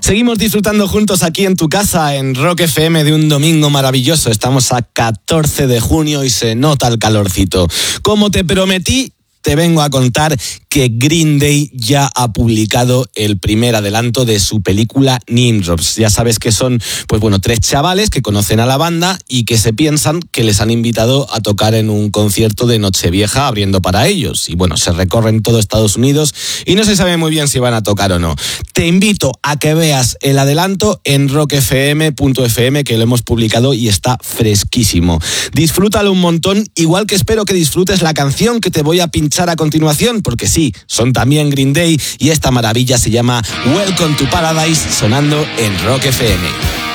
Seguimos disfrutando juntos aquí en tu casa, en Rock FM, de un domingo maravilloso. Estamos a 14 de junio y se nota el calorcito. Como te prometí, te vengo a contar que Green Day ya ha publicado el primer adelanto de su película Nimrods. Ya sabes que son, pues bueno, 3 chavales que conocen a la banda y que se piensan que les han invitado a tocar en un concierto de Nochevieja abriendo para ellos. Y bueno, se recorren todo Estados Unidos y no se sabe muy bien si van a tocar o no. Te invito a que veas el adelanto en rockfm.fm, que lo hemos publicado y está fresquísimo. Disfrútalo un montón, igual que espero que disfrutes la canción que te voy a pinchar a continuación, porque sí, son también Green Day y esta maravilla se llama Welcome to Paradise, sonando en Rock FM.